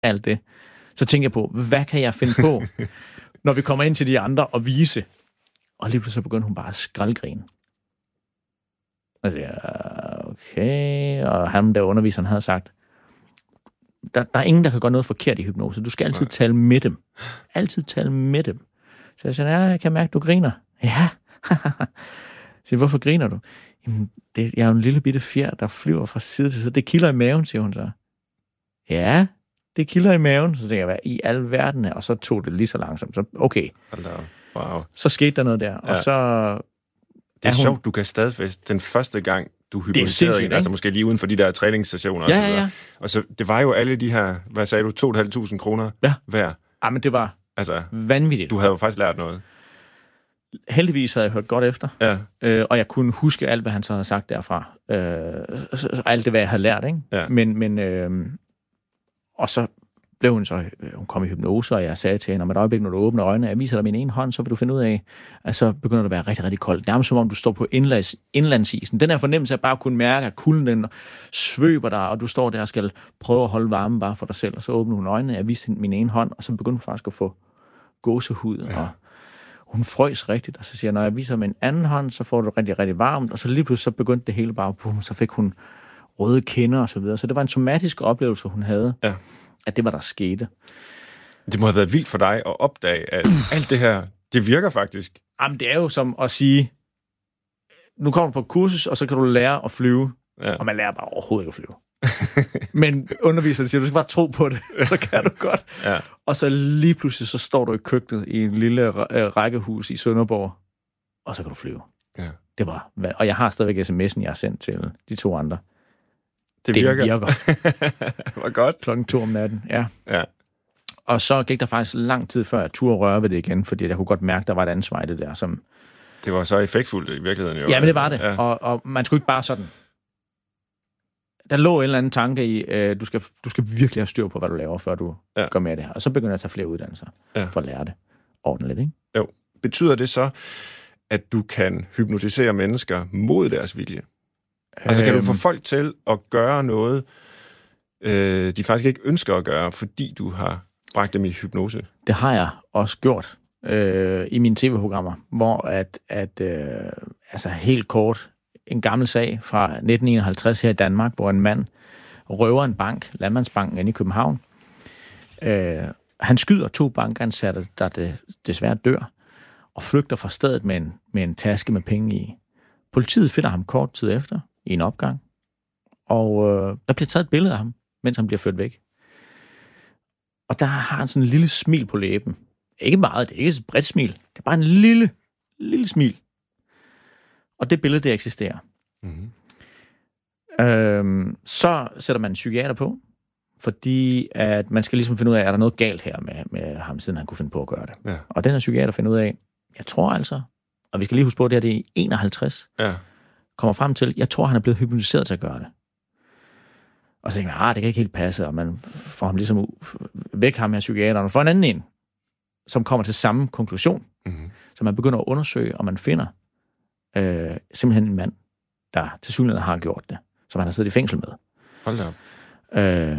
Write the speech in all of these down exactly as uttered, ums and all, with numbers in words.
alt det, så tænker jeg på, hvad kan jeg finde på, når vi kommer ind til de andre og vise? Og lige pludselig begyndte hun bare at skraldgrine. Og jeg okay, og han der underviseren havde sagt, der, der er ingen, der kan gøre noget forkert i hypnose. Du skal altid Nej. tale med dem. Altid tale med dem. Så jeg sagde, ja, jeg kan mærke, du griner. Ja. Så hvorfor griner du? Jamen, det, jeg er jo en lille bitte fjer, der flyver fra side til side. Det kilder i maven, siger hun så. Ja, det kilder i maven. Så tænker jeg, hvad i al verden er? Og så tog det lige så langsomt. Så okay. Wow. Så skete der noget der. Ja. Og så... Det er, er hun... sjovt, du kan stadfæste den første gang, du hypnotiserede en, altså måske lige uden for de der træningssessioner. Ja, og så ja, ja. Og så, det var jo alle de her, hvad sagde du, to og et halvt tusind kroner ja. hver. Ja, men det var altså, vanvittigt. Du havde jo faktisk lært noget. Heldigvis havde jeg hørt godt efter, ja. øh, og jeg kunne huske alt, hvad han så havde sagt derfra. Øh, så, så, alt det, hvad jeg havde lært, ikke? Ja. Men, men øh, og så blev hun så, hun kom i hypnose, og jeg sagde til hende, om et øjeblik, når du åbner øjnene, jeg viser dig min ene hånd, så vil du finde ud af, at så begynder det at være rigtig, rigtig koldt. Nærmest som om du står på indlands, indlandsisen. Den her fornemmelse af bare at kunne mærke, at kulden den svøber dig, og du står der og skal prøve at holde varmen bare for dig selv, og så åbner hun øjnene, jeg viste hende min ene hånd, og så begyndte hun faktisk at få gåsehud, ja. og hun frøs rigtigt, og så siger jeg, når jeg viser med en anden hånd, så får du rigtig, rigtig varmt, og så lige pludselig så begyndte det hele bare på, så fik hun røde kinder og så videre. Så det var en somatisk oplevelse, hun havde, ja. at det var, der skete. Det må have været vildt for dig at opdage, at alt det her, det virker faktisk. Jamen, det er jo som at sige, nu kommer du på et kursus, og så kan du lære at flyve, ja. og man lærer bare overhovedet ikke at flyve. Men underviseren siger, du skal bare tro på det, så kan du godt. Ja. Og så lige pludselig, så står du i køkkenet i en lille rækkehus i Sønderborg, og så kan du flyve. Ja. Det var, og jeg har stadigvæk sms'en, jeg har sendt til de to andre. Det virker. Det virker. Det var godt. Klokken to om natten, ja. ja. Og så gik der faktisk lang tid før, jeg turde røre ved det igen, fordi jeg kunne godt mærke, der var et ansvar i det der, som... Det var så effektfuldt i virkeligheden, jo. Ja, men det var det. Ja. Og, og man skulle ikke bare sådan... Der lå en eller anden tanke i, øh, du, skal, du skal virkelig have styr på, hvad du laver, før du ja. går med det her. Og så begynder jeg at tage flere uddannelser ja. for at lære det ordentligt, ikke? Jo. Betyder det så, at du kan hypnotisere mennesker mod deres vilje? Altså, kan du få folk til at gøre noget, øh, de faktisk ikke ønsker at gøre, fordi du har bragt dem i hypnose? Det har jeg også gjort øh, i mine tv-programmer, hvor at, at øh, altså helt kort, en gammel sag fra nitten enoghalvtreds her i Danmark, hvor en mand røver en bank, Landmandsbanken inde i København. Øh, han skyder to bankansatte, der det, desværre dør, og flygter fra stedet med en, med en taske med penge i. Politiet finder ham kort tid efter i en opgang, og øh, der bliver taget et billede af ham, mens han bliver ført væk. Og der har han sådan en lille smil på læben. Ikke meget, det er ikke et bredt smil. Det er bare en lille, lille smil. Og det billede, det eksisterer. Mm-hmm. Øhm, så sætter man en psykiater på, fordi at man skal ligesom finde ud af, er der noget galt her med, med ham, siden han kunne finde på at gøre det. Ja. Og den her psykiater finder ud af, jeg tror altså, og vi skal lige huske på, at det her det er i enoghalvtreds, ja. kommer frem til, jeg tror, han er blevet hypnotiseret til at gøre det. Og så tænker man, ah, det kan ikke helt passe, og man får ham ligesom væk ham her psykiateren, og får en anden en, som kommer til samme konklusion. Mm-hmm. Så man begynder at undersøge, og man finder øh, simpelthen en mand, der til synligheden har gjort det, som han har siddet i fængsel med. Hold da op. Øh,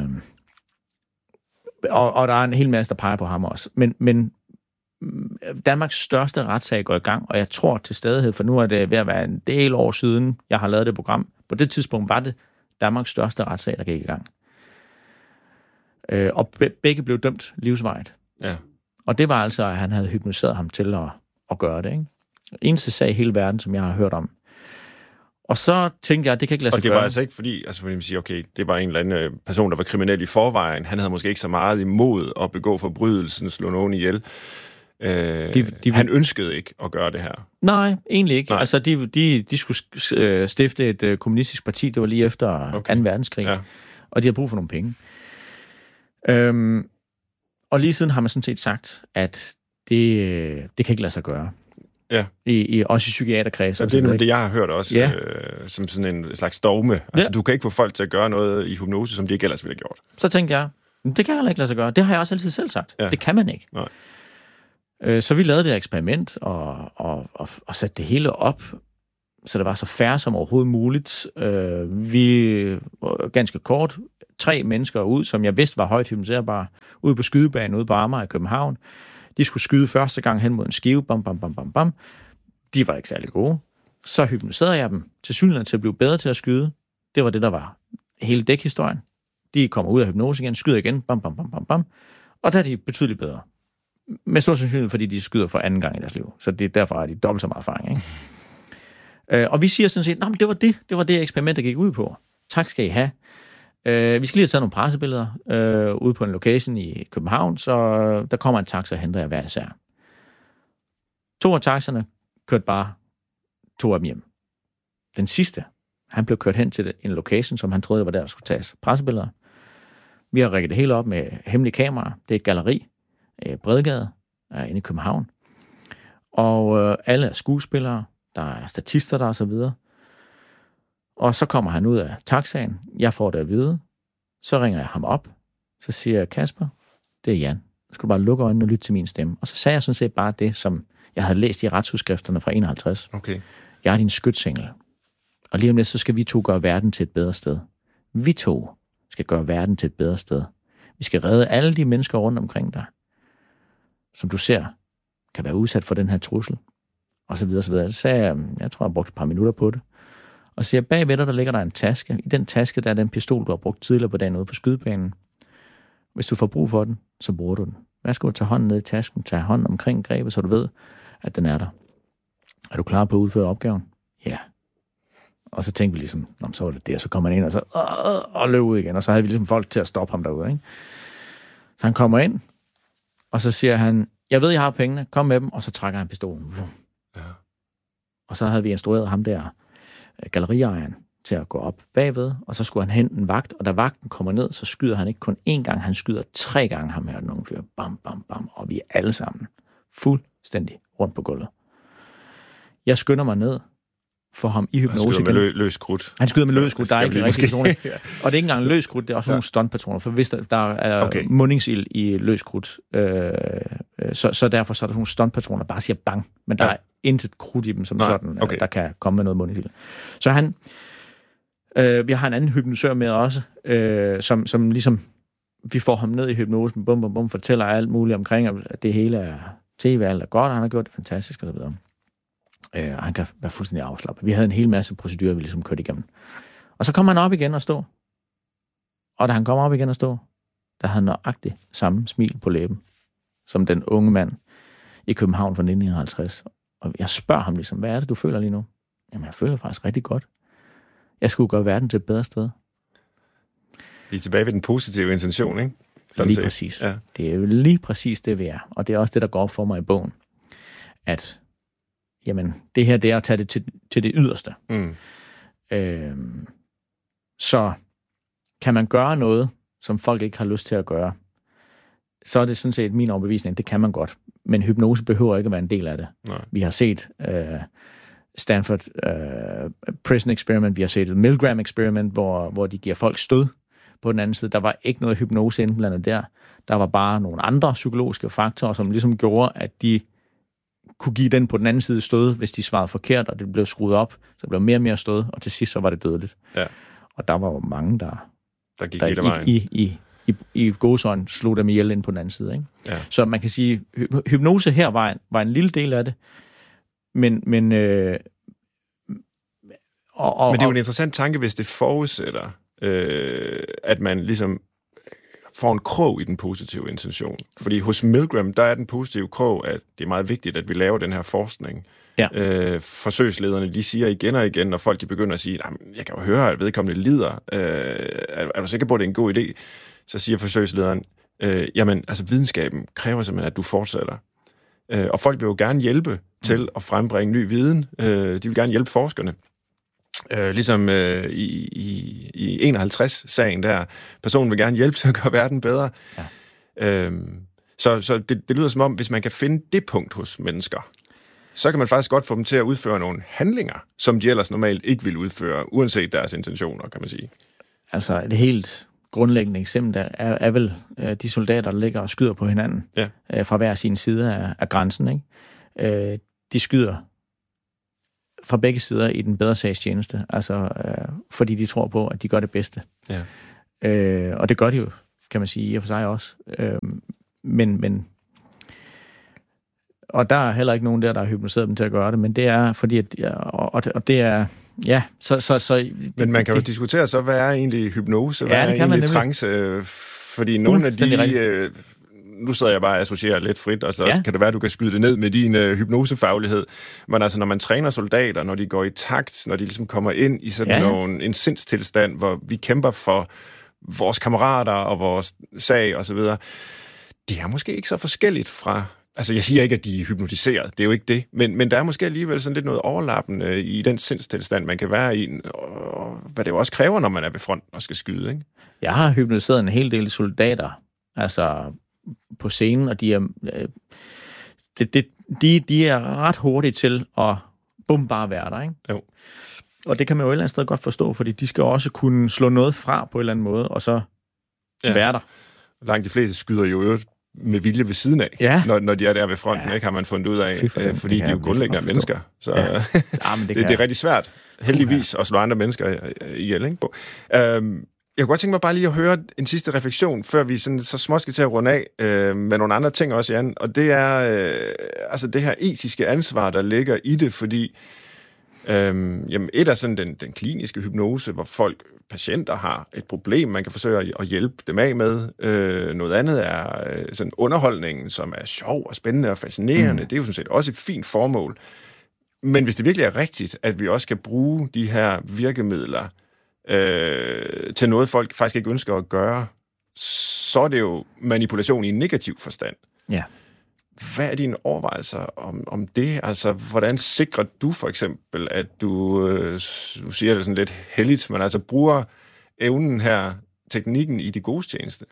og, og der er en hel masse, der peger på ham også. Men, men Danmarks største retssag går i gang, og jeg tror til stadighed, for nu er det ved at være en del år siden, jeg har lavet det program. På det tidspunkt var det Danmarks største retssag, der gik i gang. Øh, og begge blev dømt livsvarigt. Ja. Og det var altså, at han havde hypnotiseret ham til at, at gøre det. Ikke? Eneste sag i hele verden, som jeg har hørt om. Og så tænkte jeg, at det kan ikke lade sig gøre. Og det gøre. var altså ikke fordi, altså fordi man siger, okay, det var en eller anden person, der var kriminel i forvejen. Han havde måske ikke så meget imod at begå forbrydelsen, slå nogen ihjel. Øh, de, de, han ønskede ikke at gøre det her. Nej, egentlig ikke. Nej. Altså, de, de, de skulle stifte et uh, kommunistisk parti, det var lige efter okay. anden verdenskrig, ja. Og de havde brug for nogle penge. Øhm, og lige siden har man sådan set sagt, at det, det kan ikke lade sig gøre. Ja. I, i, også i psykiaterkredser. Ja, det er noget, det jeg har hørt også, ja. øh, som sådan en slags dogme. Altså, ja. Du kan ikke få folk til at gøre noget i hypnose, som de ikke ellers ville have gjort. Så tænkte jeg, det kan heller ikke lade sig gøre. Det har jeg også altid selv sagt. Ja. Det kan man ikke. Nej. Så vi lavede det eksperiment og, og, og, og satte det hele op, så det var så fair som overhovedet muligt. Vi, ganske kort, tre mennesker ud, som jeg vidste var højt hypnotiserbare, ude på skydebanen ude på Amager i København. De skulle skyde første gang hen mod en skive, bam, bam, bam, bam, bam. De var ikke særlig gode. Så hypnotiserede jeg dem til synligheden til at blive bedre til at skyde. Det var det, der var hele dækhistorien. De kommer ud af hypnose igen, skyder igen, bam, bam, bam, bam, bam. Og der er de betydeligt bedre. Med stor sandsynlighed, fordi de skyder for anden gang i deres liv. Så det er derfor, at de dobbelt så meget erfaring, ikke? Og vi siger sådan set, men det var det, det var det eksperiment, der gik ud på. Tak skal I have. Vi skal lige have taget nogle pressebilleder øh, ude på en location i København, så der kommer en taxa og henter jer hver især. To af taxerne kørte bare to af dem hjem. Den sidste, han blev kørt hen til en location, som han troede var der, der skulle tages pressebilleder. Vi har rigget det hele op med hemmelige kameraer. Det er et galleri, øh, Bredgade, øh, inde i København. Og øh, alle er skuespillere, der er statister der og så videre. Og så kommer han ud af taxaen. Jeg får det at vide. Så ringer jeg ham op. Så siger jeg, Kasper, det er Jan. Du skal bare lukke øjnene og lytte til min stemme. Og så sagde jeg sådan set bare det, som jeg havde læst i retsudskrifterne fra enoghalvtreds. Okay. Jeg er din skytsengel. Og lige om lidt, så skal vi to gøre verden til et bedre sted. Vi to skal gøre verden til et bedre sted. Vi skal redde alle de mennesker rundt omkring dig, som du ser, kan være udsat for den her trussel. Og så videre, så videre. Så sagde jeg, jeg tror, jeg har brugt et par minutter på det. Og siger, bagved dig, der ligger der en taske. I den taske, der er den pistol, du har brugt tidligere på dagen ude på skydebanen. Hvis du får brug for den, så bruger du den. Værsgo at tage hånden ned i tasken, tage hånden omkring grebet, så du ved, at den er der. Er du klar på at udføre opgaven? Ja. Og så tænkte vi ligesom, nå, så var det der, så kommer han ind og så øh, og løb ud igen, og så havde vi ligesom folk til at stoppe ham derude, ikke? Så han kommer ind, og så siger han, jeg ved, jeg har pengene, kom med dem, og så trækker han pistolen. Ja. Og så havde vi instrueret ham der, galleriejeren, til at gå op bagved, og så skulle han hente en vagt, og da vagten kommer ned, så skyder han ikke kun én gang, han skyder tre gange ham her, den unge fyr. Bam, bam, bam, og vi er alle sammen fuldstændig rundt på gulvet. Jeg skynder mig ned, får ham i hypnose. Han skyder med lø- løs krudt. Han skyder med løs krudt, der er ikke rigtig patroner. Ja. Og det er ikke engang løs krudt, det er også ja. nogle stuntpatroner, for hvis der, der er okay. mundingsild i løs krudt, øh, så, så derfor så er der nogle stuntpatroner, der bare siger bang, men der ja. er intet krudt i dem, som Nej. sådan, okay. der kan komme med noget mundingsild. Så han, øh, vi har en anden hypnosør med også, øh, som, som ligesom, vi får ham ned i hypnosen, bum, bum, bum, fortæller alt muligt omkring, at det hele er tv, alt er godt, og han har gjort det fantastisk, og så videre. Øh, og han kan være fuldstændig afslappet. Vi havde en hel masse procedurer, vi ligesom kørte igennem. Og så kom han op igen og stå. Og da han kom op igen og stå, der havde han nøjagtigt samme smil på læben, som den unge mand i København fra nitten enoghalvtreds. Og jeg spørger ham ligesom, hvad er det, du føler lige nu? Jamen, jeg føler faktisk rigtig godt. Jeg skulle gøre verden til et bedre sted. Lige tilbage ved den positive intention, ikke? Sådan lige set. Præcis. Ja. Det er jo lige præcis det, vi er. Og det er også det, der går op for mig i bogen. At jamen, det her, det er at tage det til, til det yderste. Mm. Øhm, så kan man gøre noget, som folk ikke har lyst til at gøre, så er det sådan set min overbevisning, det kan man godt. Men hypnose behøver ikke at være en del af det. Nej. Vi har set øh, Stanford øh, Prison Experiment, vi har set et Milgram Experiment, hvor, hvor de giver folk stød på den anden side. Der var ikke noget hypnose indblandet der. Der var bare nogle andre psykologiske faktorer, som ligesom gjorde, at de kunne give den på den anden side stød, hvis de svarede forkert, og det blev skruet op, så det blev mere og mere stød, og til sidst så var det dødeligt. Ja. Og der var jo mange, der, der gik der hele vejen. I, i, i, i gåsøjne slog dem ihjel ind på den anden side. Ikke? Ja. Så man kan sige, hypnose her var en, var en lille del af det, men... men øh, og, og, men det er jo en interessant tanke, hvis det forudsætter, øh, at man ligesom får en krog i den positive intention. Fordi hos Milgram, der er den positive krog, at det er meget vigtigt, at vi laver den her forskning. Ja. Øh, forsøgslederne, de siger igen og igen, når folk de begynder at sige, jeg kan jo høre, at vedkommende lider. Øh, er, er du sikker på, at det er en god idé? Så siger forsøgslederen, øh, jamen, altså videnskaben kræver simpelthen, at du fortsætter. Øh, og folk vil jo gerne hjælpe mm. til at frembringe ny viden. Øh, de vil gerne hjælpe forskerne. Øh, ligesom øh, i, i, i enoghalvtreds-sagen der, personen vil gerne hjælpe til at gøre verden bedre. Ja. Øh, så så det, det lyder som om, hvis man kan finde det punkt hos mennesker, så kan man faktisk godt få dem til at udføre nogle handlinger, som de ellers normalt ikke vil udføre, uanset deres intentioner, kan man sige. Altså et helt grundlæggende eksempel er, er vel øh, de soldater, der ligger og skyder på hinanden ja. øh, fra hver sin side af, af grænsen. Ikke? Øh, de skyder fra begge sider i den bedre sags tjeneste, altså øh, fordi de tror på, at de gør det bedste. Ja. Øh, og det gør de jo, kan man sige, i og for sig også. Øh, men, men... Og der er heller ikke nogen der, der har hypnotiseret dem til at gøre det, men det er fordi, at... Og det, og det er... Ja, så... så, så men man kan jo det, diskutere så, hvad er egentlig hypnose? Hvad ja, er egentlig trance? Fordi nogle af de... Øh, nu sidder jeg bare og associerer lidt frit, og så ja. kan det være, at du kan skyde det ned med din øh, hypnosefaglighed. Men altså, når man træner soldater, når de går i takt, når de ligesom kommer ind i sådan ja. nogle, en sindstilstand, hvor vi kæmper for vores kammerater og vores sag og så videre, det er måske ikke så forskelligt fra... Altså, jeg siger ikke, at de er hypnotiseret. Det er jo ikke det. Men, men der er måske alligevel sådan lidt noget overlappende i den sindstilstand, man kan være i, og hvad det jo også kræver, når man er ved fronten og skal skyde, ikke? Jeg har hypnotiseret en hel del soldater, altså på scenen, og de er, det, det, de, de er ret hurtige til at bum bare være der, ikke? Jo. Og det kan man jo et eller andet sted godt forstå, fordi de skal også kunne slå noget fra på en eller anden måde, og så ja. være der. Langt de fleste skyder jo øvrigt med vilje ved siden af, ja. når, når de er der ved fronten, ja. ikke, har man fundet ud af, øh, fordi de er jo grundlæggende mennesker. Så ja. Ja, men det, det, det er rigtig svært, heldigvis, at slå andre mennesker ihjel, ikke? Øhm, jeg kunne godt tænke mig bare lige at høre en sidste refleksion, før vi sådan, så småt skal til at runde af øh, med nogle andre ting også, Jan, og det er øh, altså det her etiske ansvar, der ligger i det, fordi Øhm, jamen et er sådan den, den kliniske hypnose, hvor folk, patienter har et problem, man kan forsøge at, at hjælpe dem af med. Øh, noget andet er øh, sådan underholdningen, som er sjov og spændende og fascinerende. Mm. Det er jo sådan set også et fint formål. Men hvis det virkelig er rigtigt, at vi også skal bruge de her virkemidler øh, til noget, folk faktisk ikke ønsker at gøre, så er det jo manipulation i en negativ forstand. Ja. Hvad er dine overvejelser om, om det? Altså, hvordan sikrer du for eksempel, at du, øh, du siger det sådan lidt heldigt, men altså bruger evnen her, teknikken i det gode tjeneste?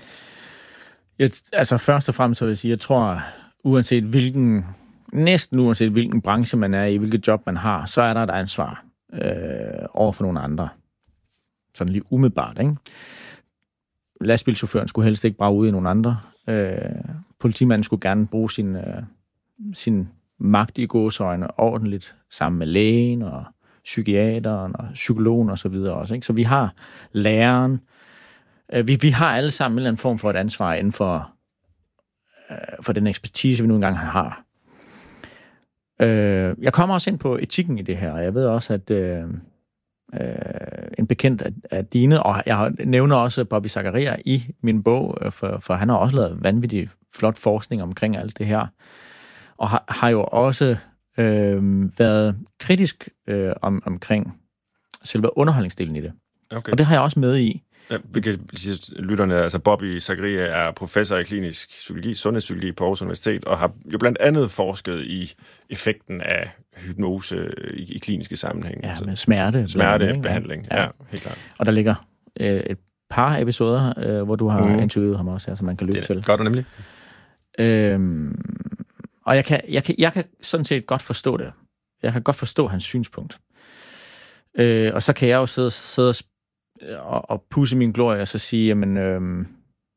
Jeg, altså, først og fremmest så vil jeg sige, jeg tror, uanset hvilken, næsten uanset hvilken branche man er i, hvilket job man har, så er der et ansvar øh, over for nogle andre. Sådan lige umiddelbart, ikke? Lastbilchaufføren skulle helst ikke brage ud i nogle andre. Øh, politimanden skulle gerne bruge sin, øh, sin magt i gåseøjne ordentligt, sammen med lægen og psykiateren og psykologen og så videre også, ikke? Så vi har læreren. Øh, vi, vi har alle sammen en eller anden form for et ansvar inden for, øh, for den ekspertise, vi nu engang har. Øh, jeg kommer også ind på etikken i det her, og jeg ved også, at øh, øh, en bekendt af, af dine, og jeg nævner også Bobby Zachariah i min bog, for, for han har også lavet vanvittig flot forskning omkring alt det her, og har, har jo også øh, været kritisk øh, om, omkring selve underholdningsdelen i det. Okay. Og det har jeg også med i. Ja, vi kan sige, lytterne, altså Bobby Zachariah er professor i klinisk psykologi, sundhedspsykologi på Aarhus Universitet, og har jo blandt andet forsket i effekten af hypnose i, i kliniske sammenhæng. Ja, med smerte. Smertebehandling, ja. ja, helt klart. Og der ligger øh, et par episoder, øh, hvor du har mm. interviewet ham også, her, som man kan lytte til. Det gør du nemlig. Øhm, og jeg kan, jeg, kan, jeg kan sådan set godt forstå det. Jeg kan godt forstå hans synspunkt. Øh, og så kan jeg jo sidde, sidde og og, og pusse min glorie og så sige, jamen, øhm,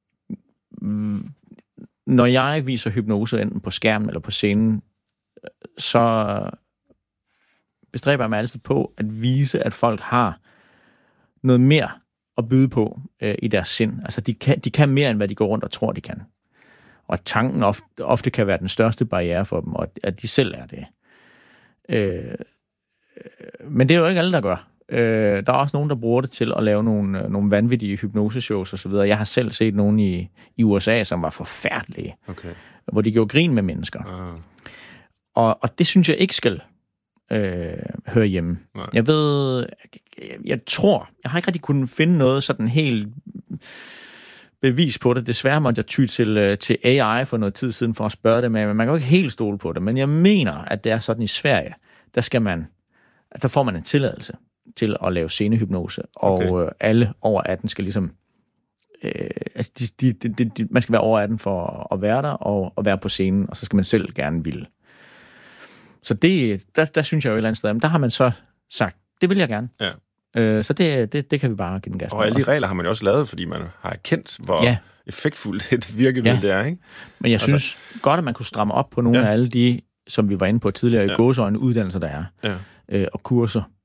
når jeg viser hypnose enten på skærmen eller på scenen, så bestræber jeg mig altid på at vise, at folk har noget mere at byde på øh, i deres sind. Altså, de kan, de kan mere, end hvad de går rundt og tror, de kan. Og at tanken ofte, ofte kan være den største barriere for dem, og at de selv er det. Øh, men det er jo ikke alle, der gør. Øh, der er også nogen, der bruger det til at lave nogle, nogle vanvittige hypnoseshows og så videre. Jeg har selv set nogen i, i U S A, som var forfærdelige, okay. hvor de gjorde grin med mennesker. Ah. Og, og det synes jeg ikke skal øh, høre hjemme. Nej. Jeg ved, jeg, jeg tror, jeg har ikke rigtig kunnet finde noget sådan helt bevis på det. Desværre måtte jeg ty til, til A I for noget tid siden for at spørge det med, men man kan jo ikke helt stole på det. Men jeg mener, at det er sådan i Sverige, der skal man, der får man en tilladelse til at lave scenehypnose, og okay. øh, alle over atten skal ligesom, øh, altså de, de, de, de, man skal være over atten for at være der, og, og være på scenen, og så skal man selv gerne ville. Så det, der, der synes jeg jo et eller andet sted, men der har man så sagt, det vil jeg gerne. Ja. Øh, så det, det, det kan vi bare give den gas. Og alle de regler har man jo også lavet, fordi man har erkendt, hvor ja. effektfuldt et virkemiddel ja. det er, ikke? Men jeg altså, synes godt, at man kunne stramme op på nogle ja. af alle de, som vi var inde på tidligere, ja. i gåseøjne uddannelser, der er, ja. øh, og kurser.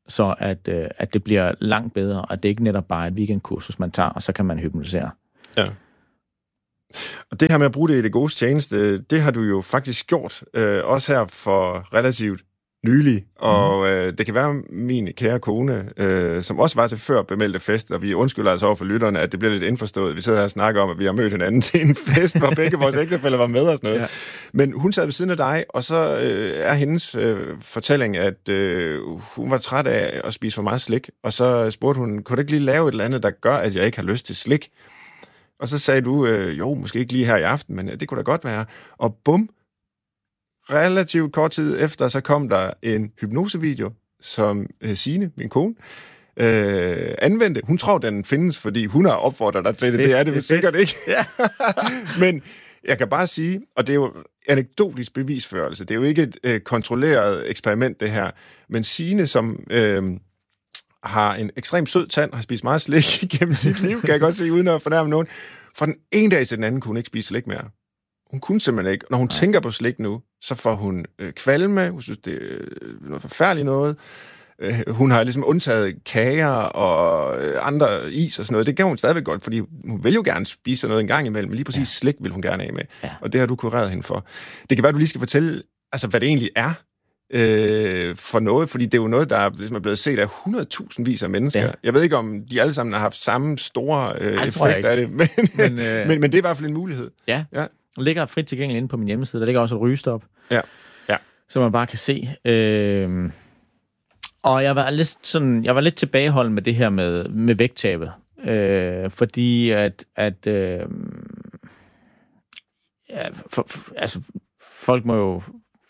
så at, øh, at det bliver langt bedre, og det er ikke netop bare et weekendkursus, man tager, og så kan man hypnotisere. Ja. Og det her med at bruge det i det gode tjeneste, det har du jo faktisk gjort, øh, også her for relativt nylig, og mm. øh, det kan være min kære kone, øh, som også var til før bemeldte fest, og vi undskylder altså over for lytterne, at det bliver lidt indforstået. Vi sidder her og snakker om, at vi har mødt hinanden til en fest, hvor begge vores ægtefæller var med og sådan noget. Ja. Men hun sad ved siden af dig, og så øh, er hendes øh, fortælling, at øh, hun var træt af at spise for meget slik, og så spurgte hun, kunne du ikke lige lave et eller andet, der gør, at jeg ikke har lyst til slik? Og så sagde du, øh, jo, måske ikke lige her i aften, men det kunne da godt være. Og bum, relativt kort tid efter, så kom der en hypnosevideo, som øh, Signe, min kone, øh, anvendte. Hun tror, den findes, fordi hun har opfordret dig til det. Det, det er det, det sikkert ikke. Ja. Men jeg kan bare sige, og det er jo anekdotisk bevisførelse, det er jo ikke et øh, kontrolleret eksperiment, det her, men Signe, som øh, har en ekstremt sød tand, har spist meget slik gennem sit liv, kan jeg godt se, uden at fornærme nogen, fra den ene dag til den anden kunne hun ikke spise slik mere. Hun kunne simpelthen ikke. Når hun Nej. tænker på slik nu, så får hun øh, kvalme. Hun synes, det er noget forfærdeligt noget. Øh, hun har ligesom undtaget kager og øh, andre is og sådan noget. Det gør hun stadigvæk godt, fordi hun vil jo gerne spise noget en gang imellem, men lige præcis ja. slik vil hun gerne af med. Ja. Og det har du kureret hende for. Det kan være, at du lige skal fortælle, altså, hvad det egentlig er øh, for noget, fordi det er jo noget, der ligesom er blevet set af hundredtusindvis af mennesker. Ja. Jeg ved ikke, om de alle sammen har haft samme store øh, Ej, effekt af det, men, men, øh... men, men det er i hvert fald en mulighed. Ja. ja. Det ligger frit tilgængeligt inde på min hjemmeside. Der ligger også et rygestop, ja. Ja. som man bare kan se. Øh, og jeg var lidt sådan, jeg var lidt tilbageholden med det her med, med vægttabet. Øh, fordi at, at øh, ja, for, for, altså, folk må jo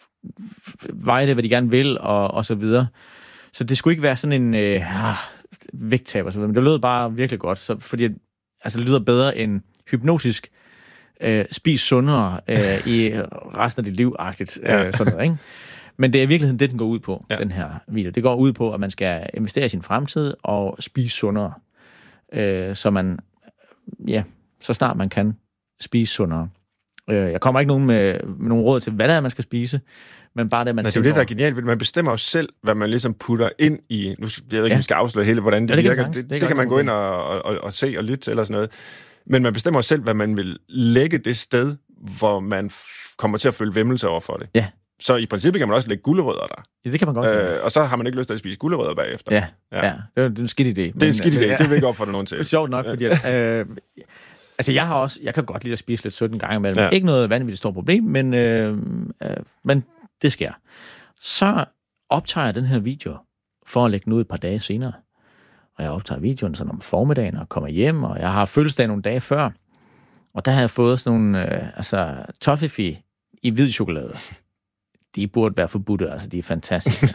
veje det, hvad de gerne vil, og, og så videre. Så det skulle ikke være sådan en øh, ah, vægttab og så videre, men det lød bare virkelig godt. Så, fordi altså, det lyder bedre end hypnotisk Øh, spis sundere øh, i resten af dit liv-agtigt. Ja. Øh, sådan noget, ikke? Men det er i virkeligheden det, den går ud på, ja. den her video. Det går ud på, at man skal investere i sin fremtid og spise sundere. Øh, så man, ja, så snart man kan spise sundere. Øh, jeg kommer ikke nogen med, med nogen råd til, hvad det er, man skal spise, men bare det, man Nej, det er jo det, der er genialt. Man bestemmer jo selv, hvad man ligesom putter ind i... Nu jeg ved ikke, ja. vi skal afsløre hele, hvordan det, ja, det virker. Det, det, det kan man gå ind og, og, og se og lytte til, eller sådan noget. Men man bestemmer selv, hvad man vil lægge det sted, hvor man f- kommer til at føle væmmelse over for det. Ja. Så i princippet kan man også lægge gulerødder der. Ja, det kan man godt. Øh, og så har man ikke lyst til at spise gulerødder bagefter. Ja, ja. ja. Det er en skidt idé. Det er en skidt idé, ja. Det vil ikke opfordre nogen til. Det er sjovt nok, fordi... At, øh, altså, jeg har også... Jeg kan godt lide at spise lidt sødt en gang imellem. Ja. Ikke noget vanvittigt stort problem, men, øh, øh, men det sker. Så optager jeg den her video, for at lægge den ud et par dage senere. Og jeg optager videoen sådan om formiddagen og kommer hjem, og jeg har fødselsdag nogle dage før. Og der har jeg fået sådan nogle, øh, altså, toffifee i hvid chokolade. De burde være forbudte, altså, de er fantastiske.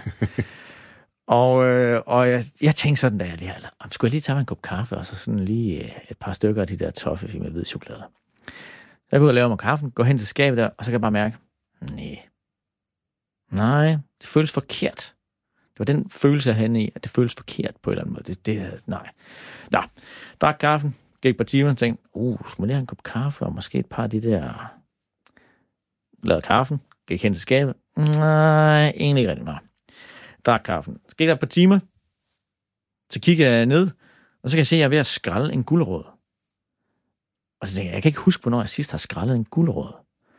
og øh, og jeg, jeg tænkte sådan, da jeg lige, skulle jeg lige tage en kop kaffe, og så sådan lige øh, et par stykker af de der toffifee med hvid chokolade. Så jeg går ud og laver mig kaffen, går hen til skabet der, og så kan jeg bare mærke, nej, nej, det føles forkert. Det var den følelse, jeg havde i, at det føles forkert på en eller anden måde. Det, det, nej. Nå, drak kaffen, gik et par timer og tænkte, uh, skulle man lige have en kop kaffe, og måske et par af de der... Lavede kaffen, gik hen til skabet. Nej, egentlig ikke rigtig. Nej. Drak kaffen. Så gik der et par timer, så kigger jeg ned, og så kan jeg se, at jeg er ved at skrælle en gulerod. Og så tænker jeg, jeg kan ikke huske, hvornår jeg sidst har skrællet en gulerod.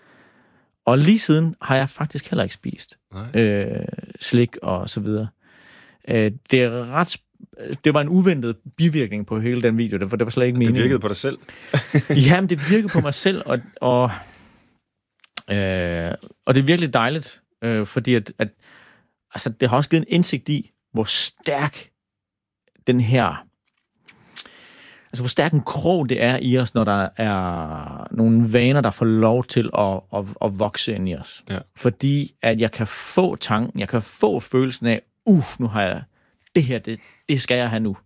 Og lige siden har jeg faktisk heller ikke spist øh, slik og så videre. Øh, det er ret... Det var en uventet bivirkning på hele den video, for det var slet ikke meningen. Det virkede på dig selv? Jamen, det virkede på mig selv, og, og, øh, og det er virkelig dejligt, øh, fordi at, at, altså, det har også givet en indsigt i, hvor stærk den her... Altså, hvor stærk en krog det er i os, når der er nogle vaner, der får lov til at, at, at vokse ind i os. Ja. Fordi at jeg kan få tanken, jeg kan få følelsen af, uh, nu har jeg det her, det, det skal jeg have nu.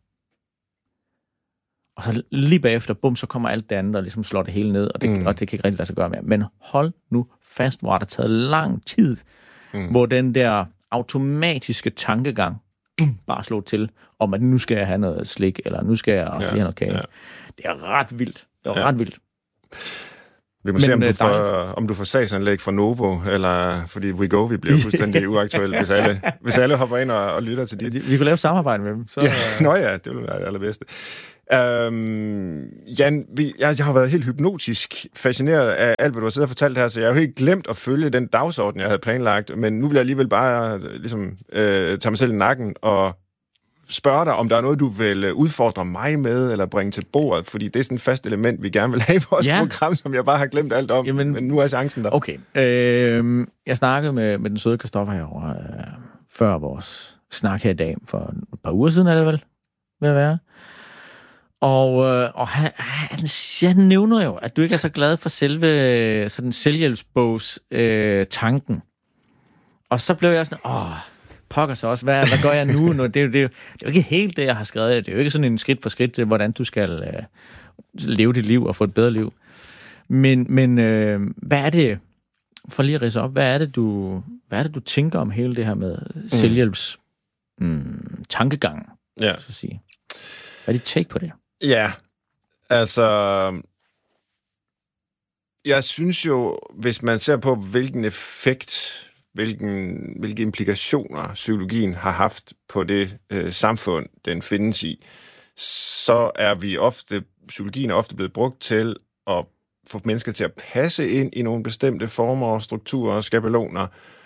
Og så lige bagefter, bum, så kommer alt det andet, og ligesom slår det hele ned, og det, mm. og det kan ikke rigtig lade sig gøre mere. Men hold nu fast, hvor der taget lang tid, mm. hvor den der automatiske tankegang bum, bare slog til, om at nu skal jeg have noget slik, eller nu skal jeg også ja, have noget kage. Ja. Det er ret vildt. Det er ja. ret vildt. Vi må Men, se, om du, får, om du får sagsanlæg fra Novo, eller fordi Wegovy bliver fuldstændig uaktuelt, hvis alle, hvis alle hopper ind og, og lytter til dit. Vi kunne lave samarbejde med dem. Så, ja, nå ja, det ville være det allerbedste. Øhm, Jan, vi, jeg, jeg har været helt hypnotisk fascineret af alt, hvad du har siddet og fortalt her, så jeg har jo helt glemt at følge den dagsorden, jeg havde planlagt, men nu vil jeg alligevel bare ligesom, øh, tage mig selv i nakken og spørge dig, om der er noget, du vil udfordre mig med, eller bringe til bordet, fordi det er sådan et fast element, vi gerne vil have i vores ja. program, som jeg bare har glemt alt om, Jamen, men nu er chancen der. Okay. Øh, jeg snakkede med, med den søde Christoffer herovre, øh, før vores snak her i dag, for et par uger siden er det vel, vil jeg være. Og, øh, og han, han, han nævner jo, at du ikke er så glad for selve sådan selvhjælpsbogs øh, tanken. Og så blev jeg sådan, åh, pokker så også, hvad, hvad gør jeg nu? nu? Det, er jo, det, er jo, det er jo ikke helt det, jeg har skrevet. Det er jo ikke sådan en skridt for skridt til, hvordan du skal øh, leve dit liv og få et bedre liv. Men, men øh, hvad er det, for lige at ridse op, hvad er det, du, hvad er det, du tænker om hele det her med mm. selvhjælps mm, tankegang, ja. så at sige? Hvad er dit take på det? Ja, altså, jeg synes jo, hvis man ser på, hvilken effekt, hvilken, hvilke implikationer psykologien har haft på det øh, samfund, den findes i, så er vi ofte, psykologien er ofte blevet brugt til at få mennesker til at passe ind i nogle bestemte former, strukturer og skabeloner,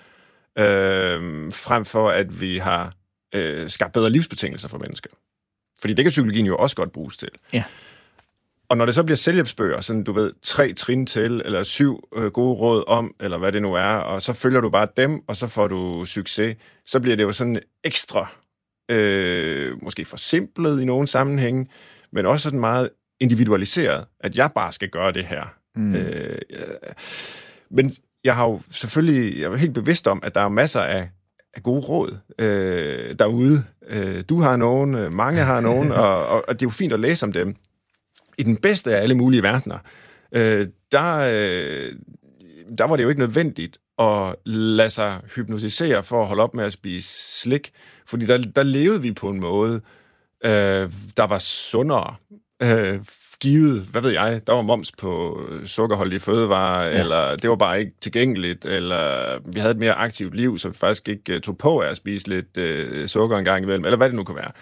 øh, frem for at vi har øh, skabt bedre livsbetingelser for mennesker. Fordi det kan psykologien jo også godt bruges til. Ja. Og når det så bliver selvhjælpsbøger, sådan du ved, tre trin til, eller syv øh, gode råd om, eller hvad det nu er, og så følger du bare dem, og så får du succes, så bliver det jo sådan ekstra, øh, måske forsimplet i nogle sammenhænge, men også sådan meget individualiseret, at jeg bare skal gøre det her. Mm. Øh, øh, men jeg har jo selvfølgelig, jeg er helt bevidst om, at der er masser af gode råd øh, derude. Øh, du har nogen, mange har nogen, og, og, og det er jo fint at læse om dem. I den bedste af alle mulige verdener, øh, der, øh, der var det jo ikke nødvendigt at lade sig hypnotisere for at holde op med at spise slik, fordi der, der levede vi på en måde, øh, der var sundere. Øh, givet, hvad ved jeg, der var moms på sukkerholdige fødevarer, ja. Eller det var bare ikke tilgængeligt, eller vi havde et mere aktivt liv, så vi faktisk ikke tog på af at spise lidt øh, sukker en gang imellem, eller hvad det nu kan være.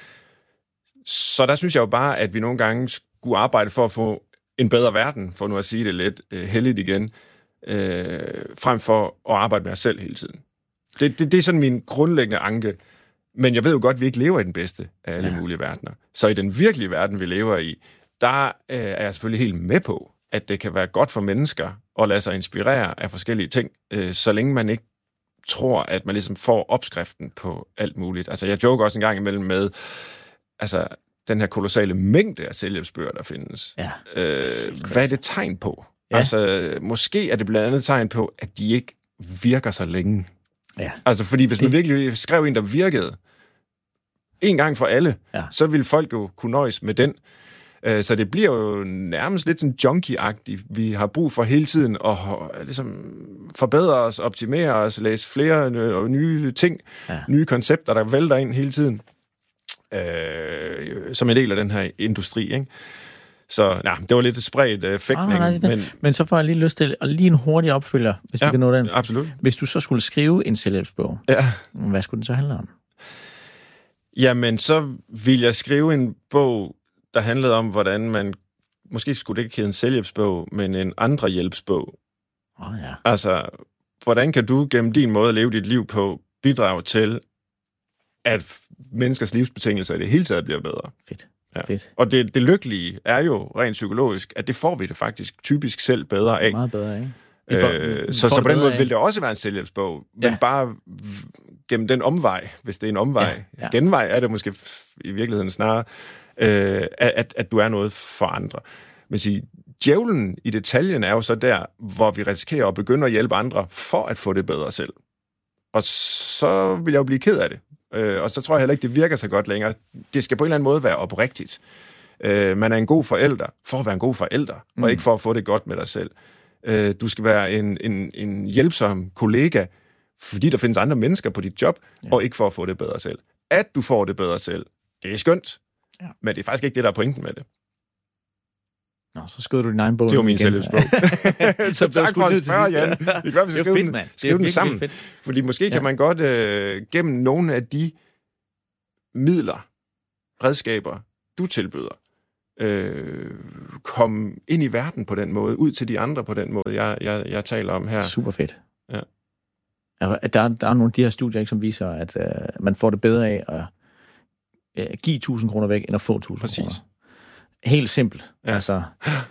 Så der synes jeg jo bare, at vi nogle gange skulle arbejde for at få en bedre verden, for nu at sige det lidt øh, heldigt igen, øh, frem for at arbejde med os selv hele tiden. Det, det, det er sådan min grundlæggende anke. Men jeg ved jo godt, at vi ikke lever i den bedste af alle ja. mulige verdener. Så i den virkelige verden, vi lever i, der øh, er jeg selvfølgelig helt med på, at det kan være godt for mennesker at lade sig inspirere af forskellige ting, øh, så længe man ikke tror, at man ligesom får opskriften på alt muligt. Altså, jeg joker også en gang imellem med, altså, den her kolossale mængde af selvhjælpsbøger, der findes. Ja. Øh, hvad er det tegn på? Ja. Altså, måske er det blandt andet tegn på, at de ikke virker så længe. Ja. Altså, fordi hvis man virkelig skrev en, der virkede en gang for alle, ja. så ville folk jo kunne nøjes med den. Så det bliver jo nærmest lidt sådan junkie-agtigt. Vi har brug for hele tiden at ligesom forbedre os, optimere os, læse flere nye ting, ja. nye koncepter, der vælter ind hele tiden, øh, som en del af den her industri, ikke? Så ja, det var lidt spredt øh, fægtning. Ah, nej, nej, men... men så får jeg lige lyst til, og lige en hurtig opfølger, hvis ja, vi kan nå den. Absolut. Hvis du så skulle skrive en selvhjælpsbog, ja. hvad skulle den så handle om? Jamen, så ville jeg skrive en bog, der handlede om, hvordan man, måske skulle det ikke hedde en selvhjælpsbog, men en andre hjælpsbog. Oh, ja. Altså, hvordan kan du gennem din måde at leve dit liv på bidrage til, at menneskers livsbetingelser i det hele taget bliver bedre? Fedt. Ja. Fedt. Og det, det lykkelige er jo rent psykologisk, at det får vi det faktisk typisk selv bedre af. Meget bedre, ikke? Øh, får, så, så på den måde vil det også være en selvhjælpsbog, ja. men bare gennem den omvej, hvis det er en omvej. Ja. Ja. Genvej er det måske i virkeligheden snarere, øh, at, at du er noget for andre. Men sige, djævlen i detaljen er jo så der, hvor vi risikerer at begynde at hjælpe andre for at få det bedre selv. Og så vil jeg jo blive ked af det. Øh, og så tror jeg heller ikke, det virker så godt længere. Det skal på en eller anden måde være oprigtigt. Øh, man er en god forælder for at være en god forælder, mm. og ikke for at få det godt med dig selv. Øh, du skal være en, en, en hjælpsom kollega, fordi der findes andre mennesker på dit job, ja. og ikke for at få det bedre selv. At du får det bedre selv, det er skønt, ja. men det er faktisk ikke det, der er pointen med det. Nå, så skød du din egen bog. Det var min selvhjælpsbog. Så tak for at spørge, Jan. Det kan være, vi skal skrive, fedt, den, skrive den sammen. Fedt. Fordi måske ja. kan man godt øh, gennem nogle af de midler, redskaber, du tilbyder, øh, komme ind i verden på den måde, ud til de andre på den måde, jeg, jeg, jeg taler om her. Super fedt. Ja. Ja, der, der er nogle af de her studier, ikke, som viser, at øh, man får det bedre af at øh, give tusind kroner væk, end at få tusind kroner. Præcis. Helt simpelt. Ja. Altså,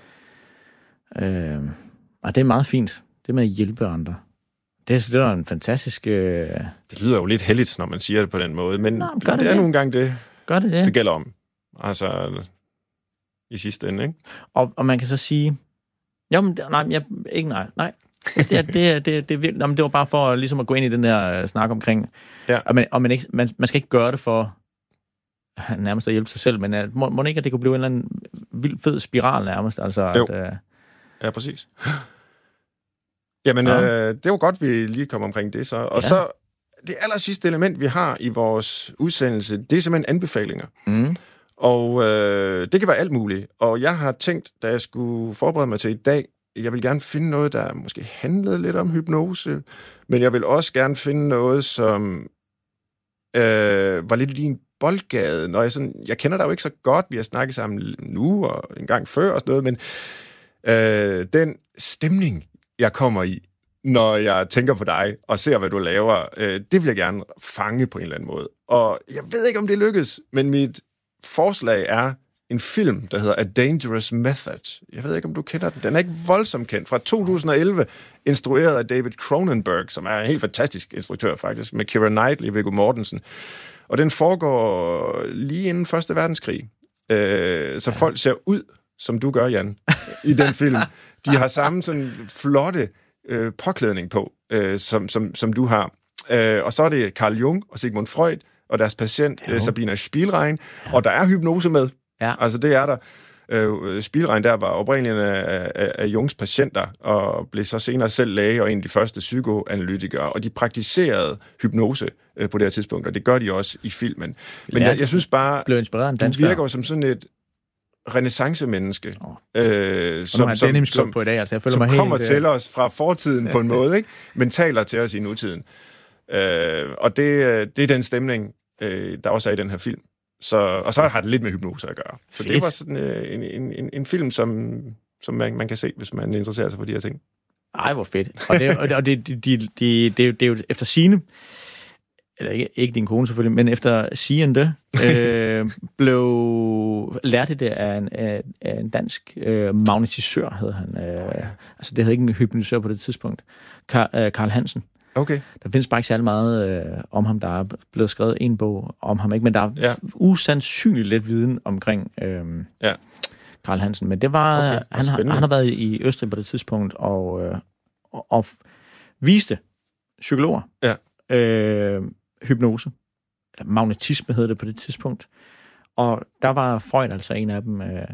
øh, og det er meget fint. Det med at hjælpe andre. Det, det er en fantastisk... Øh... Det lyder jo lidt heldigt, når man siger det på den måde, men, Nå, men det, det er nogle gange det, gør det, det, det gælder om. Altså, i sidste ende, ikke? Og, og man kan så sige... Jamen, nej, jeg, ikke nej, nej. Det, det, det, det, det, jamen, det var bare for ligesom at gå ind i den der uh, snak omkring... Ja. Og man, og man, ikke, man, man skal ikke gøre det for nærmest at hjælpe sig selv, men uh, må, må ikke, at det kunne blive en eller anden vild fed spiral nærmest? Altså, jo. At, uh... Ja, præcis. Jamen, ja. øh, det var godt, vi lige kom omkring det så. Og ja. så, det aller sidste element, vi har i vores udsendelse, det er simpelthen anbefalinger. Mm. Og øh, det kan være alt muligt. Og jeg har tænkt, da jeg skulle forberede mig til i dag, jeg vil gerne finde noget, der måske handlede lidt om hypnose, men jeg vil også gerne finde noget, som øh, var lidt i din boldgade. Når jeg, sådan, jeg kender dig jo ikke så godt, vi har snakket sammen nu og en gang før og sådan noget, men øh, den stemning, jeg kommer i, når jeg tænker på dig og ser, hvad du laver, øh, det vil jeg gerne fange på en eller anden måde. Og jeg ved ikke, om det lykkes, men mit forslag er en film, der hedder A Dangerous Method. Jeg ved ikke, om du kender den. Den er ikke voldsomt kendt. Fra to tusind og elleve, instrueret af David Cronenberg, som er en helt fantastisk instruktør faktisk, med Keira Knightley og Viggo Mortensen. Og den foregår lige inden Første Verdenskrig. Øh, så ja. folk ser ud, som du gør, Jan, i den film. De har samme sådan flotte øh, påklædning på, øh, som, som, som du har. Øh, og så er det Carl Jung og Sigmund Freud og deres patient øh, Sabina Spielrein, ja. og der er hypnose med. Ja. Altså det er der. Øh, Spielrein der var oprindeligt af, af, af Jungs patienter, og blev så senere selv læge og en af de første psykoanalytikere, og de praktiserede hypnose øh, på det her tidspunkt, og det gør de også i filmen. Men ja, jeg, jeg synes bare, blev inspireret du virker som sådan et renæssance-menneske, oh. øh, som, som, som, på i dag, altså jeg føler som mig kommer helt, til os fra fortiden på en måde, ikke? Men taler til os i nutiden. Øh, og det, det er den stemning, øh, der også er i den her film. Så, og så har det lidt med hypnose at gøre. Så Fedt. det var sådan øh, en, en, en film, som, som man, man kan se, hvis man interesserer sig for de her ting. Ej, hvor fedt. Og det, og det, de, de, de, det, det er jo efter sigende, eller ikke, ikke din kone selvfølgelig, men efter sigende, øh, blev lærte det af en, af, af en dansk øh, magnetisør, hed han. Øh, altså det hed ikke en hypnotisør på det tidspunkt. Karl, øh, Karl Hansen. Okay. Der findes bare ikke særlig meget øh, om ham. Der er blevet skrevet en bog om ham, ikke? Men der er ja. usandsynligt lidt viden omkring øh, ja. Karl Hansen. Men det var... Okay. Han, har, han har været i Østrig på det tidspunkt, og, øh, og, og viste psykologer ja. øh, hypnose. Eller magnetisme hed det på det tidspunkt. Og der var Freud altså en af dem... Øh,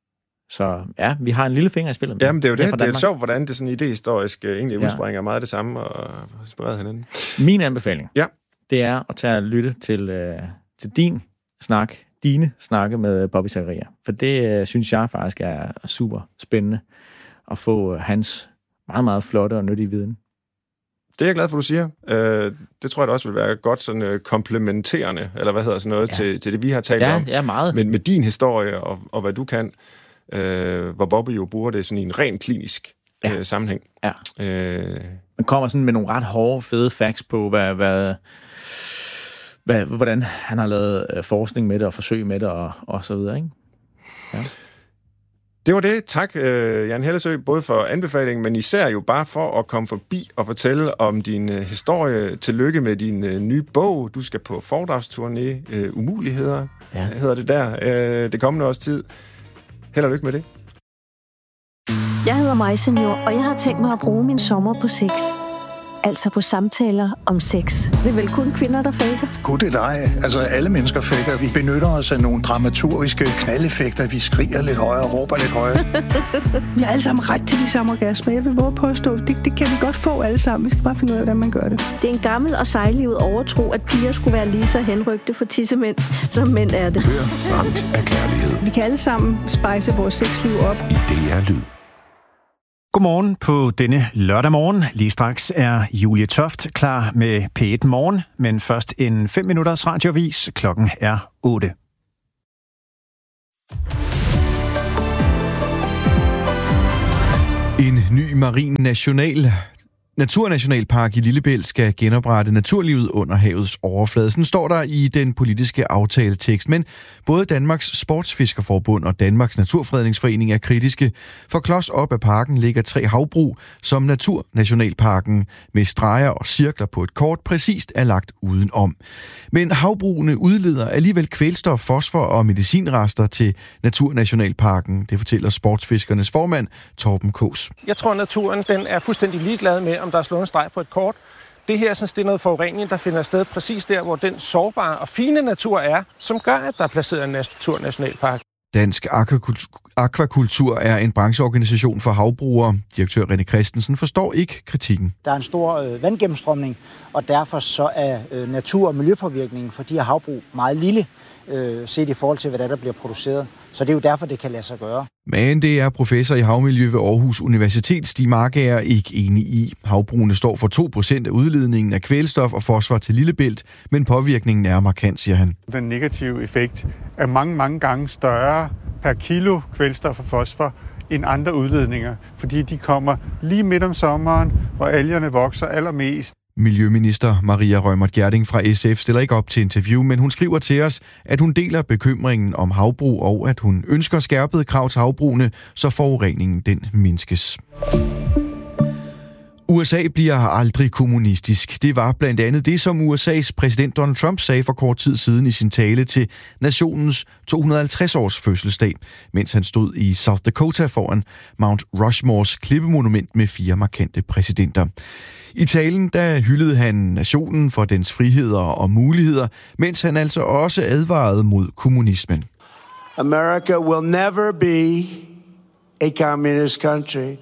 Så ja, vi har en lille finger i spillet. Jamen, det er jo det. Det er sjovt, hvordan det sådan idehistorisk egentlig ja. udspringer meget det samme og inspirerer hinanden. Min anbefaling, ja. det er at tage og lytte til, øh, til din snak, dine snakke med Bobby Zachariah. For det øh, synes jeg faktisk er super spændende at få øh, hans meget, meget flotte og nyttige viden. Det er jeg glad for, du siger. Øh, det tror jeg da også vil være godt sådan øh, komplementerende, eller hvad hedder sådan noget, ja. til, til det, vi har talt ja, om. Ja, meget. Men med din historie og, og hvad du kan. Øh, hvor Bobby jo bruger det sådan i en ren klinisk ja. øh, sammenhæng. Ja. Øh, Man kommer sådan med nogle ret hårde, fede facts på, hvad, hvad, hvad, hvordan han har lavet øh, forskning med det, og forsøg med det, og, og så videre, ikke? Ja. Det var det. Tak, øh, Jan Hellesøe, både for anbefalingen, men især jo bare for at komme forbi og fortælle om din øh, historie. Tillykke med din øh, nye bog. Du skal på foredragsturné. Øh, Umuligheder, ja. hedder det der. Øh, det kommende års tid. Held og lykke med det. Jeg hedder Maja Senior, og jeg har tænkt mig at bruge min sommer på sex. altså på samtaler om sex. Det er vel kun kvinder, der faker? Gud, det er dig. Altså, alle mennesker faker. Vi benytter os af nogle dramaturgiske knaldeffekter. Vi skriger lidt højere og råber lidt højere. Vi har alle sammen ret til de samme orgasmer. Jeg vil våge påstå, det, det kan vi godt få alle sammen. Vi skal bare finde ud af, hvordan man gør det. Det er en gammel og sejlivet overtro, at piger skulle være lige så henrygte for tissemænd, som mænd er det. Hør Ramt af kærlighed. Vi kan alle sammen spejse vores sexliv op. I D R Lyd. Godmorgen på denne lørdag morgen. Lige straks er Julie Toft klar med P et Morgen, men først en fem minutters radioavis. Klokken er otte. En ny marin national naturnationalpark i Lillebælt skal genoprette naturlivet under havets overflade. Sådan står der i den politiske aftaletekst. Men både Danmarks Sportsfiskerforbund og Danmarks Naturfredningsforening er kritiske. For klods op af parken ligger tre havbrug, som naturnationalparken med streger og cirkler på et kort præcist er lagt udenom. Men havbrugene udleder alligevel kvælstof, fosfor og medicinrester til naturnationalparken. Det fortæller sportsfiskernes formand Torben Kaas. Jeg tror, at naturen den er fuldstændig ligeglad med, om der er slået en streg på et kort. Det her synes, det er noget forurening, der finder sted præcis der, hvor den sårbare og fine natur er, som gør, at der er placeret en naturnationalpark. Dansk Akvakultur er en brancheorganisation for havbrugere. Direktør René Christensen forstår ikke kritikken. Der er en stor øh, vandgennemstrømning, og derfor så er øh, natur- og miljøpåvirkningen for de her havbrug meget lille, øh, set i forhold til, hvad der, der bliver produceret. Så det er jo derfor, det kan lade sig gøre. Men det er professor i havmiljø ved Aarhus Universitet, Stig Markager, ikke enig i. Havbrugene står for to procent af udledningen af kvælstof og fosfor til Lillebælt, men påvirkningen er markant, siger han. Den negative effekt er mange, mange gange større per kilo kvælstof og fosfor end andre udledninger, fordi de kommer lige midt om sommeren, hvor algerne vokser allermest. Miljøminister Maria Reumert Gjerding fra S F stiller ikke op til interview, men hun skriver til os, at hun deler bekymringen om havbrug, og at hun ønsker skærpede krav til havbrugene, så forureningen den mindskes. U S A bliver aldrig kommunistisk. Det var blandt andet det, som U S A's præsident Donald Trump sagde for kort tid siden i sin tale til nationens to hundrede og halvtreds års fødselsdag, mens han stod i South Dakota foran Mount Rushmores klippemonument med fire markante præsidenter. I talen der hyldede han nationen for dens friheder og muligheder, mens han altså også advarede mod kommunismen. America will never be a communist country.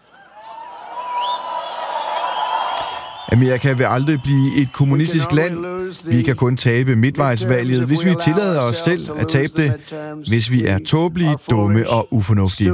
Amerika vil aldrig blive et kommunistisk land. Vi kan kun tabe midtvejsvalget, hvis vi tillader os selv at tabe det, hvis vi er tåbelige, dumme og ufornuftige.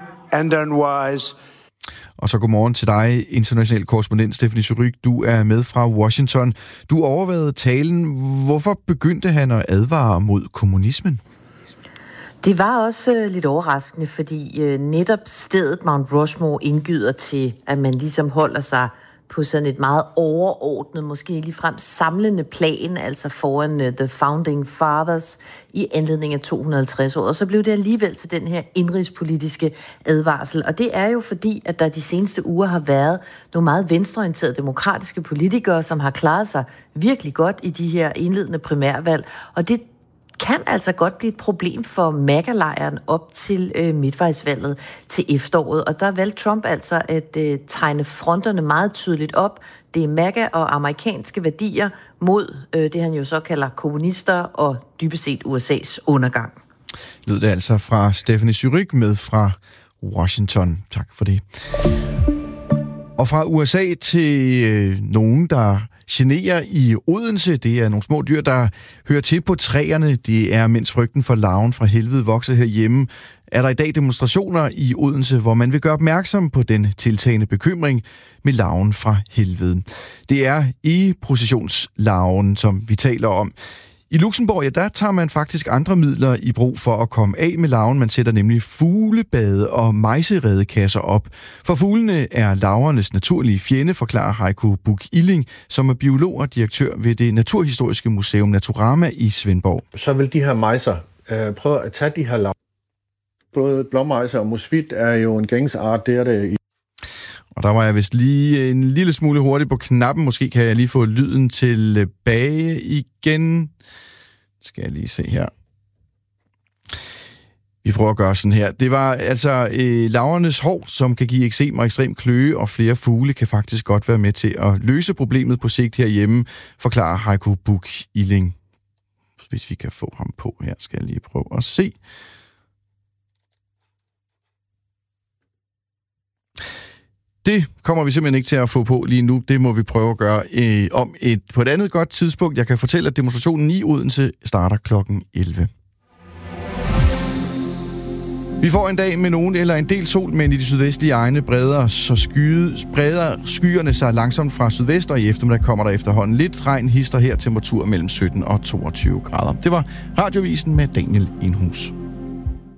Og så godmorgen til dig, international korrespondent Stephanie Surrugue. Du er med fra Washington. Du overvejede talen. Hvorfor begyndte han at advare mod kommunismen? Det var også øh, lidt overraskende, fordi øh, netop stedet Mount Rushmore indgyder til, at man ligesom holder sig på sådan et meget overordnet, måske ligefrem samlende plan, altså foran uh, The Founding Fathers i anledning af to hundrede og halvtreds år. Og så blev det alligevel til den her indrigspolitiske advarsel. Og det er jo fordi, at der de seneste uger har været nogle meget venstreorienterede demokratiske politikere, som har klaret sig virkelig godt i de her indledende primærvalg. Og det kan altså godt blive et problem for MAGA-lejren op til øh, midtvejsvalget til efteråret. Og der valgte Trump altså at øh, tegne fronterne meget tydeligt op. Det er MAGA og amerikanske værdier mod øh, det, han jo så kalder kommunister og dybest set U S A's undergang. Lød det altså fra Stephanie Surrugue med fra Washington. Tak for det. Og fra U S A til øh, nogen, der generer i Odense. Det er nogle små dyr, der hører til på træerne. Det er, mens frygten for larven fra helvede vokser herhjemme, er der i dag demonstrationer i Odense, hvor man vil gøre opmærksom på den tiltagende bekymring med larven fra helvede. Det er i processionslarven, som vi taler om. I Luxembourg, ja, der tager man faktisk andre midler i brug for at komme af med larven. Man sætter nemlig fuglebade og mejseredekasser op. For fuglene er larvernes naturlige fjende, forklarer Heiko Buch-Illing, som er biolog og direktør ved det Naturhistoriske Museum Naturama i Svendborg. Så vil de her mejser øh, prøve at tage de her larver. Både blåmejser og musvit er jo en gængsart, det er det. Og der var jeg vist lige en lille smule hurtigt på knappen. Måske kan jeg lige få lyden tilbage igen. Skal jeg lige se her. Vi Vi prøver at gøre sådan her. Det var altså øh, lavernes hår, som kan give eksem og ekstrem kløe, og flere fugle kan faktisk godt være med til at løse problemet på sigt herhjemme, forklarer Heiko Buch Illing. Hvis vi kan få ham på her, skal jeg lige prøve at se. Det kommer vi simpelthen ikke til at få på lige nu. Det må vi prøve at gøre øh, om et, på et andet godt tidspunkt. Jeg kan fortælle, at demonstrationen i Odense starter klokken elleve. Vi får en dag med nogen eller en del sol, men i de sydvestlige egne breder, så skyde, spreder skyerne sig langsomt fra sydvest, og i eftermiddag kommer der efterhånden lidt regn. Hister her temperatur mellem sytten og toogtyve grader. Det var Radiovisen med Daniel Indhus.